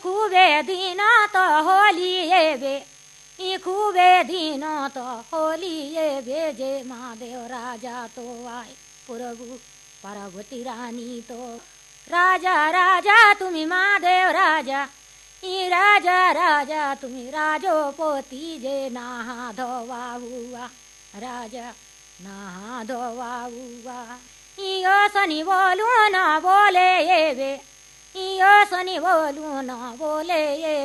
खूबे दिन तो होली बे ई खूबे दिन तो होली बे जे महादेव राजा तो आए प्रभु पार्वती रानी तो राजा राजा तुम्ही महादेव राजा ई राजा राजा तुम्ही राजोपोती जे नहा धोवा हुआ राजा नहा धोवा हुआ इयो सनी बोलू न बोले ये बे इयो सनी बोलू न बोले ये